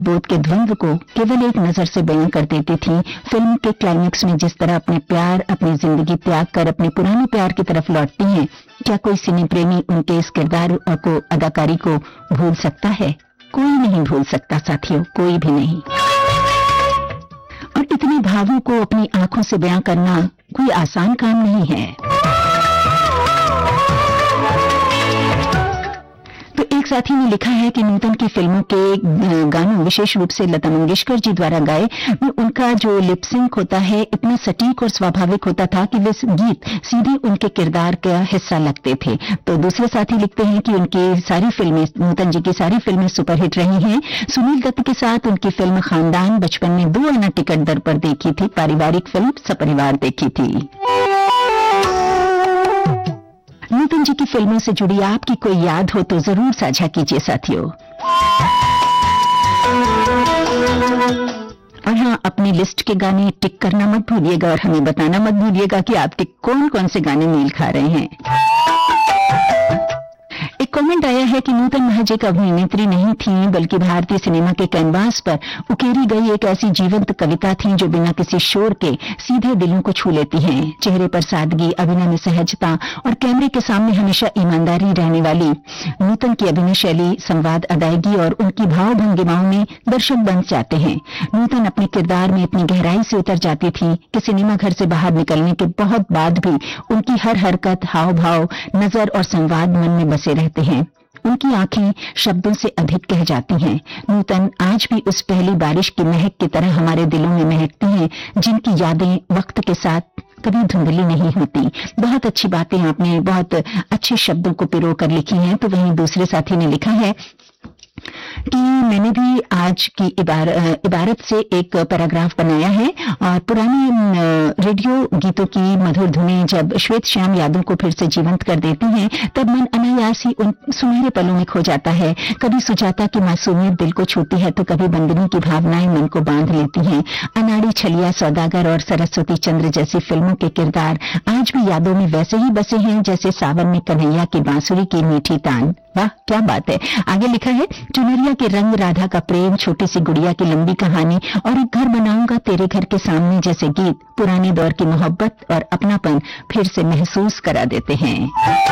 बोध के द्वंद्व को केवल एक नजर से बयां कर देती थी। फिल्म के क्लाइमेक्स में जिस तरह अपने प्यार, अपनी जिंदगी त्याग कर अपने पुराने प्यार की तरफ लौटती हैं, क्या कोई सिने प्रेमी उनके इस किरदार को, अदाकारी को भूल सकता है? कोई नहीं भूल सकता साथियों, कोई भी नहीं। और इतने भावों को अपनी आंखों से बयां करना कोई आसान काम नहीं है। तो एक साथी ने लिखा है कि नूतन की फिल्मों के गानों, विशेष रूप से लता मंगेशकर जी द्वारा गाए, उनका जो लिपसिंक होता है इतना सटीक और स्वाभाविक होता था कि वे गीत सीधे उनके किरदार का हिस्सा लगते थे। तो दूसरे साथी लिखते हैं कि उनकी सारी फिल्में, नूतन जी की सारी फिल्में सुपरहिट रही हैं। सुनील दत्त के साथ उनकी फिल्म खानदान बचपन में 2 आना टिकट दर पर देखी थी। पारिवारिक फिल्म सपरिवार देखी थी। नूतन जी की फिल्मों से जुड़ी आपकी कोई याद हो तो जरूर साझा कीजिए साथियों। और हाँ, अपनी लिस्ट के गाने टिक करना मत भूलिएगा और हमें बताना मत भूलिएगा कि आपके कौन कौन से गाने मेल खा रहे हैं। एक कमेंट आया है कि नूतन महज एक अभिनेत्री नहीं थी, बल्कि भारतीय सिनेमा के कैनवास पर उकेरी गई एक ऐसी जीवंत कविता थी जो बिना किसी शोर के सीधे दिलों को छू लेती हैं। चेहरे पर सादगी, अभिनय में सहजता और कैमरे के सामने हमेशा ईमानदारी रहने वाली नूतन की अभिनय शैली, संवाद अदायगी और उनकी भाव भंगिमाओं में दर्शक बन जाते हैं। नूतन अपने किरदार में इतनी गहराई से उतर जाती थी कि सिनेमा घर से बाहर निकलने के बहुत बाद भी उनकी हर हरकत, हाव भाव, नजर और संवाद मन में बसे रहते हैं। उनकी आंखें शब्दों से अधिक कह जाती हैं। नूतन आज भी उस पहली बारिश की महक की तरह हमारे दिलों में महकती हैं, जिनकी यादें वक्त के साथ कभी धुंधली नहीं होती। बहुत अच्छी बातें आपने बहुत अच्छे शब्दों को पिरो कर लिखी हैं। तो वहीं दूसरे साथी ने लिखा है कि मैंने भी आज की इबारत से एक पैराग्राफ बनाया है और पुराने रेडियो गीतों की मधुर धुनें जब श्वेत श्याम यादों को फिर से जीवंत कर देती हैं, तब मन अनायास ही उन सुनहरे पलों में खो जाता है। कभी सुजाता की मासूमियत दिल को छूती है तो कभी बंदनी की भावनाएं मन को बांध लेती हैं। अनाड़ी, छलिया, सौदागर और सरस्वती चंद्र जैसी फिल्मों के किरदार आज भी यादों में वैसे ही बसे हैं जैसे सावन में कन्हैया की बांसुरी की मीठी तान। वाह, क्या बात है। आगे लिखा है, चुनरिया के रंग, राधा का प्रेम, छोटी सी गुड़िया की लंबी कहानी और एक घर बनाऊंगा तेरे घर के सामने जैसे गीत पुराने दौर की मोहब्बत और अपनापन फिर से महसूस करा देते हैं।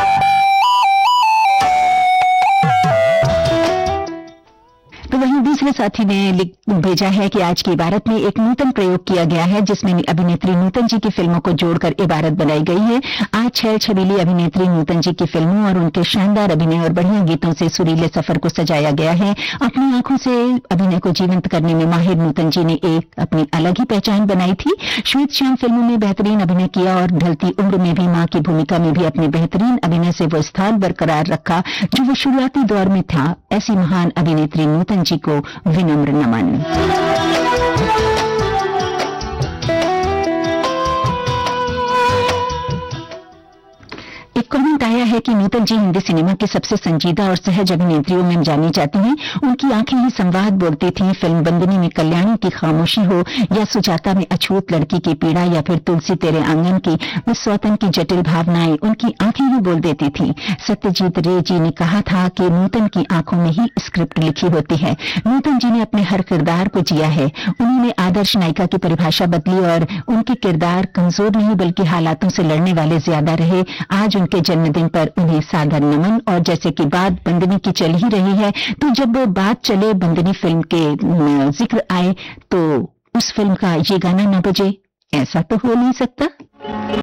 तो वहीं दूसरे साथी ने भेजा है कि आज की इबारत में एक नूतन प्रयोग किया गया है, जिसमें अभिनेत्री नूतन जी की फिल्मों को जोड़कर इबारत बनाई गई है। आज छैल छबीली अभिनेत्री नूतन जी की फिल्मों और उनके शानदार अभिनय और बढ़िया गीतों से सुरीले सफर को सजाया गया है। अपनी आंखों से अभिनय को जीवंत करने में माहिर नूतन जी ने एक अपनी अलग ही पहचान बनाई थी। श्वेत श्याम फिल्मों में बेहतरीन अभिनय किया और ढलती उम्र में भी मां की भूमिका में भी अपने बेहतरीन अभिनय से वो स्थान बरकरार रखा जो वो शुरुआती दौर में था। ऐसी महान अभिनेत्री नूतन जी को विनम्र नमन। एक कमेंट आया है कि नूतन जी हिंदी सिनेमा की सबसे संजीदा और सहज अभिनेत्रियों में जानी जाती हैं। उनकी आंखें ही संवाद बोलती थीं। फिल्म बंदनी में कल्याणी की खामोशी हो या सुजाता में अछूत लड़की की पीड़ा या फिर तुलसी तेरे आंगन की मिस सौतन की जटिल भावनाएं उनकी आंखें ही बोल देती थीं। सत्यजीत रे जी ने कहा था कि नूतन की आंखों में ही स्क्रिप्ट लिखी होती है। नूतन जी ने अपने हर किरदार को जिया है। उन्होंने आदर्श नायिका की परिभाषा बदली और उनके किरदार कमजोर नहीं बल्कि हालातों से लड़ने वाले ज्यादा रहे। आज उनके जन्मदिन पर उन्हें सादर नमन। और जैसे कि बात बंदनी की चल ही रही है, तो जब बात चले बंदनी फिल्म के जिक्र आए तो उस फिल्म का ये गाना न बजे, ऐसा तो हो नहीं सकता।